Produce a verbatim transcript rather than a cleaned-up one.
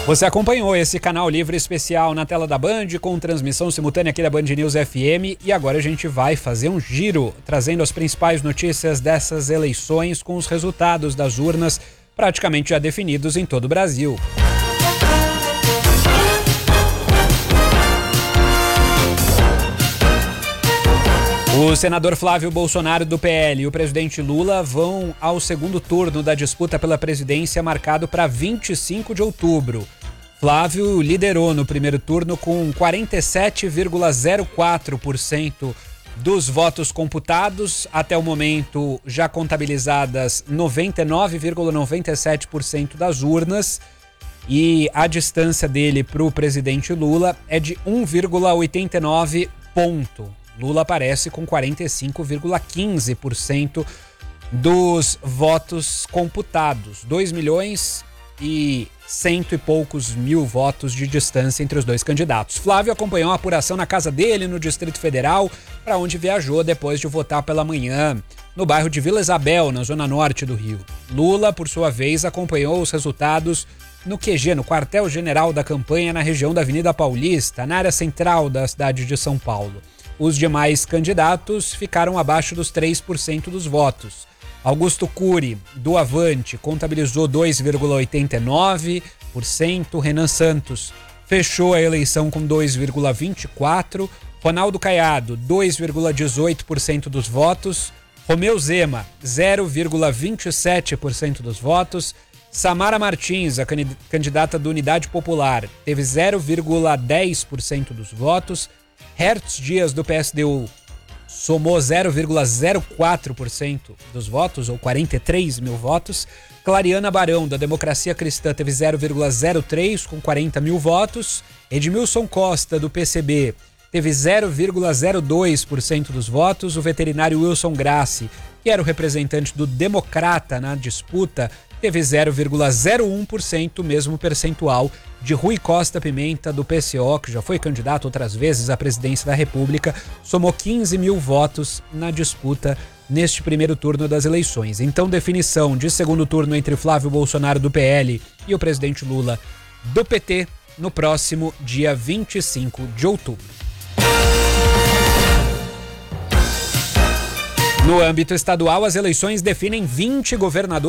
Você acompanhou esse canal Livre especial na tela da Band, com transmissão simultânea aqui da Band News F M, e agora a gente vai fazer um giro, trazendo as principais notícias dessas eleições com os resultados das urnas praticamente já definidos em todo o Brasil. O senador Flávio Bolsonaro do P L e o presidente Lula vão ao segundo turno da disputa pela presidência, marcado para vinte e cinco de outubro. Flávio liderou no primeiro turno com quarenta e sete vírgula zero quatro por cento dos votos computados, até o momento já contabilizadas noventa e nove vírgula noventa e sete por cento das urnas, e a distância dele para o presidente Lula é de um vírgula oitenta e nove ponto. Lula aparece com quarenta e cinco vírgula quinze por cento dos votos computados, dois milhões e cento e poucos mil votos de distância entre os dois candidatos. Flávio acompanhou a apuração na casa dele, no Distrito Federal, para onde viajou depois de votar pela manhã, no bairro de Vila Isabel, na zona norte do Rio. Lula, por sua vez, acompanhou os resultados no Q G, no quartel-general da campanha, na região da Avenida Paulista, na área central da cidade de São Paulo. Os demais candidatos ficaram abaixo dos três por cento dos votos. Augusto Cury, do Avante, contabilizou dois vírgula oitenta e nove por cento. Renan Santos fechou a eleição com dois vírgula vinte e quatro por cento. Ronaldo Caiado, dois vírgula dezoito por cento dos votos. Romeu Zema, zero vírgula vinte e sete por cento dos votos. Samara Martins, a candidata do Unidade Popular, teve zero vírgula dez por cento dos votos. Hertz Dias, do P S D U, somou zero vírgula zero quatro por cento dos votos, ou quarenta e três mil votos. Clariana Barão, da Democracia Cristã, teve zero vírgula zero três com quarenta mil votos. Edmilson Costa, do P C B, teve zero vírgula zero dois por cento dos votos. O veterinário Wilson Grassi, que era o representante do Democrata na disputa, teve zero vírgula zero um por cento, mesmo percentual de Rui Costa Pimenta, do P C O, que já foi candidato outras vezes à presidência da República, somou quinze mil votos na disputa neste primeiro turno das eleições. Então, definição de segundo turno entre Flávio Bolsonaro, do P L, e o presidente Lula, do P T, no próximo dia vinte e cinco de outubro. No âmbito estadual, as eleições definem vinte governadores